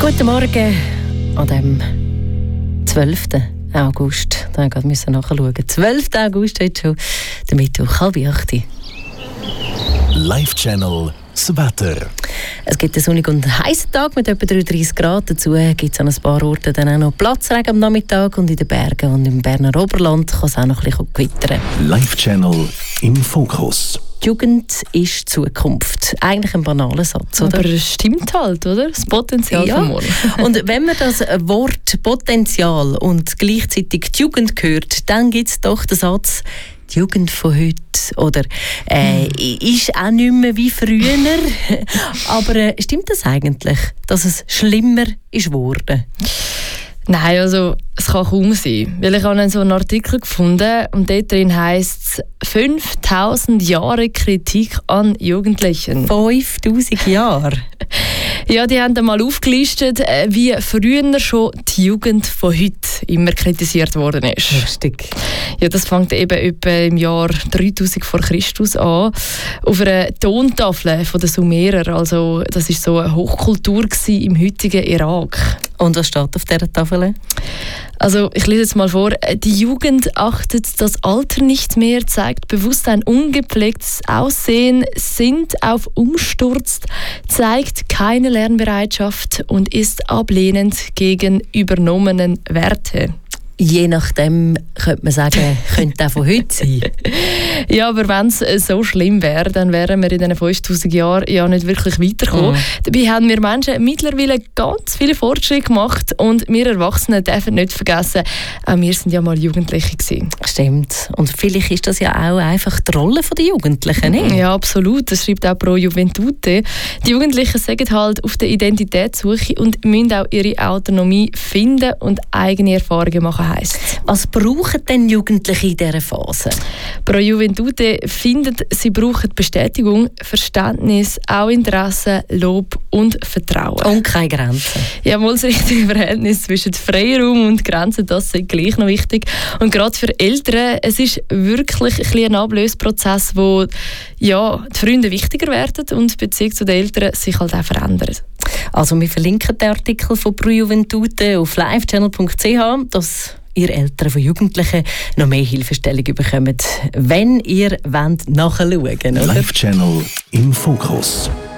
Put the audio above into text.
Guten Morgen an dem 12. August. Da müssen wir nachschauen. 12. August heute schon, der Mittwoch, 7:30. Live-Channel das Wetter. Es gibt einen sonnigen und heißen Tag mit etwa 33 Grad. Dazu gibt es an ein paar Orten dann auch noch Platzregen am Nachmittag und in den Bergen und im Berner Oberland kann es auch noch ein bisschen gewittern. Live-Channel im Fokus. Die Jugend ist Zukunft. Eigentlich ein banaler Satz, oder? Aber es stimmt halt, oder? Das Potenzial von morgen. Und wenn man das Wort Potenzial und gleichzeitig die Jugend hört, dann gibt es doch den Satz, die Jugend von heute oder ist auch nicht mehr wie früher. Aber stimmt das eigentlich, dass es schlimmer ist geworden? Nein, also es kann kaum sein. Weil ich habe so einen Artikel gefunden und dort drin heisst es 5000 Jahre Kritik an Jugendlichen. 5000 Jahre? Ja, die haben dann mal aufgelistet, wie früher schon die Jugend von heute immer kritisiert worden ist. Lustig. Ja, das fängt eben etwa im Jahr 3000 vor Christus an. Auf einer Tontafel der Sumerer. Also das war so eine Hochkultur im heutigen Irak. Und was steht auf dieser Tafel? Also ich lese jetzt mal vor. Die Jugend achtet das Alter nicht mehr, zeigt bewusst ein ungepflegtes Aussehen, sinnt auf Umsturz, zeigt keine Lernbereitschaft und ist ablehnend gegen übernommenen Werte. Je nachdem könnte man sagen, könnte auch von heute sein. Ja, aber wenn es so schlimm wäre, dann wären wir in diesen 5000 Jahren ja nicht wirklich weitergekommen. Dabei haben wir Menschen mittlerweile ganz viele Fortschritte gemacht und wir Erwachsenen dürfen nicht vergessen, auch wir sind ja mal Jugendliche gewesen. Stimmt. Und vielleicht ist das ja auch einfach die Rolle der Jugendlichen, nicht? Ja, absolut. Das schreibt auch Pro Juventute. Die Jugendlichen sagen halt auf der Identitätssuche und müssen auch ihre Autonomie finden und eigene Erfahrungen machen. Was brauchen denn Jugendliche in dieser Phase? Pro Juventute findet, sie brauchen Bestätigung, Verständnis, auch Interesse, Lob und Vertrauen. Und keine Grenzen. Ja, mal das richtige Verhältnis zwischen Freiraum und Grenzen, das ist gleich noch wichtig. Und gerade für Eltern, es ist wirklich ein Ablöseprozess, wo ja, die Freunde wichtiger werden und die Beziehung zu den Eltern sich halt auch verändern. Also wir verlinken den Artikel von Pro Juventute auf livechannel.ch, dass ihr Eltern von Jugendlichen noch mehr Hilfestellung bekommt, wenn ihr nachschauen wollt. Live-Channel im Fokus.